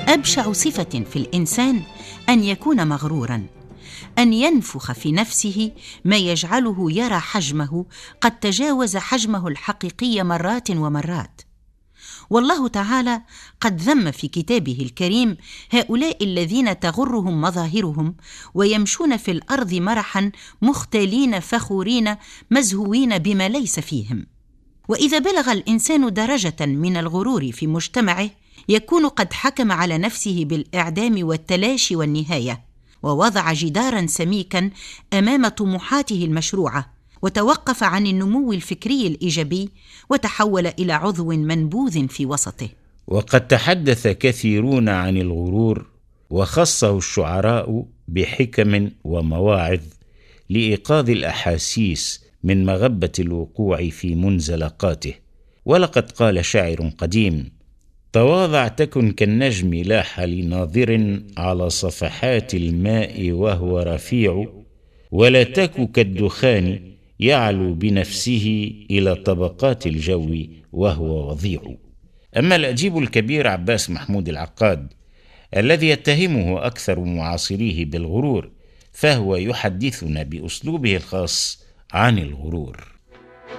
أبشع صفة في الإنسان أن يكون مغروراً، أن ينفخ في نفسه ما يجعله يرى حجمه قد تجاوز حجمه الحقيقي مرات ومرات. والله تعالى قد ذم في كتابه الكريم هؤلاء الذين تغرهم مظاهرهم ويمشون في الأرض مرحا مختالين فخورين مزهوين بما ليس فيهم. وإذا بلغ الإنسان درجة من الغرور في مجتمعه يكون قد حكم على نفسه بالإعدام والتلاشي والنهاية، ووضع جداراً سميكاً أمام طموحاته المشروعة، وتوقف عن النمو الفكري الإيجابي وتحول إلى عضو منبوذ في وسطه. وقد تحدث كثيرون عن الغرور، وخصه الشعراء بحكم ومواعظ لإيقاظ الأحاسيس من مغبة الوقوع في منزلقاته. ولقد قال شاعر قديم: تواضع تكن كالنجم لاح لناظر على صفحات الماء وهو رفيع، ولا تك كالدخان يعلو بنفسه إلى طبقات الجو وهو وضيع. أما الأديب الكبير عباس محمود العقاد الذي يتهمه أكثر معاصريه بالغرور، فهو يحدثنا بأسلوبه الخاص عن الغرور.